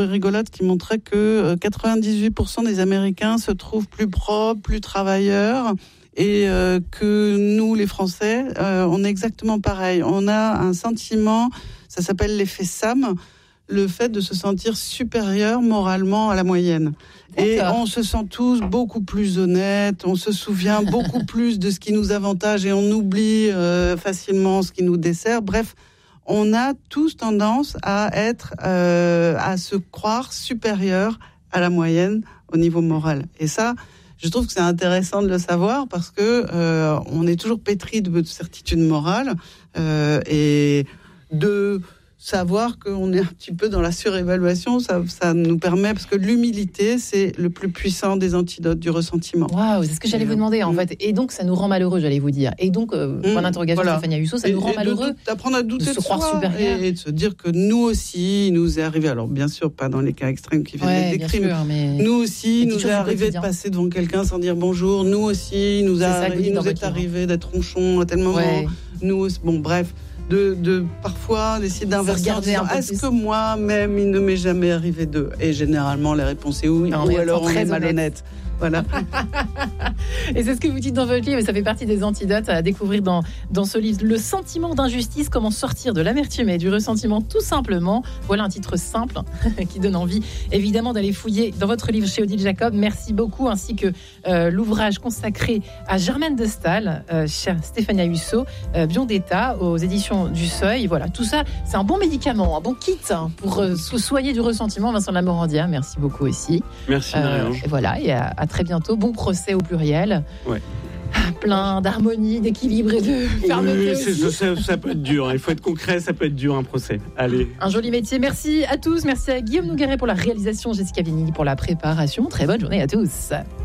rigolote qui montrait que 98% des Américains se trouvent plus propres, plus travailleurs, et que nous, les Français, on est exactement pareil. On a un sentiment, ça s'appelle l'effet Sam, le fait de se sentir supérieur moralement à la moyenne. Et on se sent tous beaucoup plus honnêtes, on se souvient beaucoup plus de ce qui nous avantage et on oublie facilement ce qui nous dessert. Bref, on a tous tendance à se croire supérieur à la moyenne au niveau moral. Et ça, je trouve que c'est intéressant de le savoir parce que on est toujours pétri de certitudes morales et de savoir qu'on est un petit peu dans la surévaluation, ça nous permet, parce que l'humilité, c'est le plus puissant des antidotes du ressentiment. Waouh, c'est ce que j'allais vous demander, en fait. Et donc, ça nous rend malheureux, j'allais vous dire. Et donc, point d'interrogation, Stéphania Husso, ça nous rend malheureux d'apprendre à douter de se croire supérieur. Et de se dire que nous aussi, il nous est arrivé, alors bien sûr, pas dans les cas extrêmes qui viennent d'être décrits, mais nous aussi, il nous est arrivé de passer devant quelqu'un sans dire bonjour. Nous aussi, il nous est arrivé d'être ronchon à tel moment. Ouais. Nous aussi, bon, bref. De parfois d'essayer d'inverser en disant est-ce que moi-même il ne m'est jamais arrivé d'eux, et généralement la réponse est oui, ou alors on est malhonnête. Voilà. Et c'est ce que vous dites dans votre livre, et ça fait partie des antidotes à découvrir dans ce livre. Le sentiment d'injustice, comment sortir de l'amertume et du ressentiment tout simplement. Voilà un titre simple qui donne envie évidemment d'aller fouiller dans votre livre chez Odile Jacob. Merci beaucoup, ainsi que l'ouvrage consacré à Germaine de Staël, chère Stéphania Husso, Bion d'État aux éditions du Seuil. Voilà, tout ça, c'est un bon médicament, un bon kit pour se soigner du ressentiment. Vincent Lamorandière, merci beaucoup aussi. Merci Marie-Ange. Et voilà, et à très bientôt. Bon procès au pluriel. Ouais. Plein d'harmonie, d'équilibre et de fermeté. Oui, ça peut être dur. Il faut être concret, ça peut être dur un procès. Allez. Un joli métier. Merci à tous. Merci à Guillaume Nogueret pour la réalisation, Jessica Vignini pour la préparation. Très bonne journée à tous.